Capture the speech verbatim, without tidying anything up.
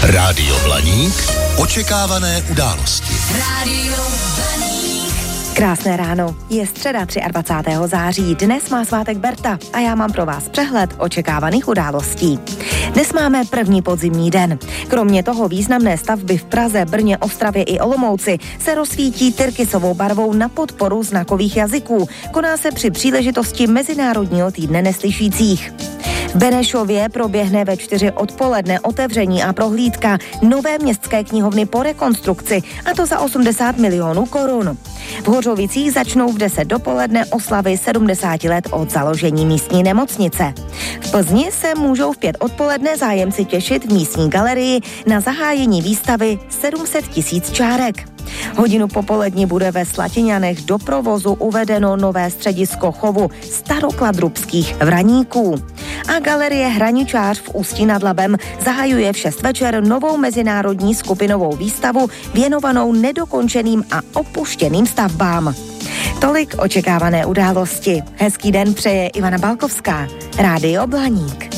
Rádio Blaník. Očekávané události. Rádio Blaník. Krásné ráno, je středa dvacátého třetího září, dnes má svátek Berta a já mám pro vás přehled očekávaných událostí. Dnes máme první podzimní den. Kromě toho významné stavby v Praze, Brně, Ostravě i Olomouci se rozsvítí tyrkysovou barvou na podporu znakových jazyků. Koná se při příležitosti Mezinárodního týdne neslyšících. V Benešově proběhne ve čtyři odpoledne otevření a prohlídka nové městské knihovny po rekonstrukci, a to za osmdesát milionů korun. V Hořovicích začnou v deset dopoledne oslavy sedmdesát let od založení místní nemocnice. V Plzni se můžou v pět odpoledne zájemci těšit v místní galerii na zahájení výstavy sedm set tisíc čárek. Hodinu popolední bude ve Slatiňanech do provozu uvedeno nové středisko chovu starokladrubských vraníků. A galerie Hraničář v Ústí nad Labem zahajuje v šest večer novou mezinárodní skupinovou výstavu věnovanou nedokončeným a opuštěným stavbám. Tolik očekávané události. Hezký den přeje Ivana Balkovská. Rádio Blaník.